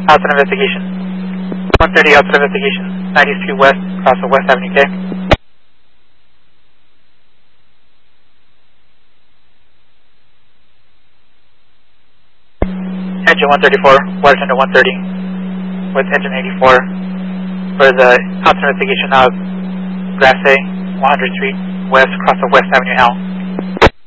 Outside investigation. 130 outside investigation. 90 Street West, across the West Avenue K. Engine 134, water tender 130, with engine 84, for the outside investigation of Grass A, 100 Street West, across the West Avenue L.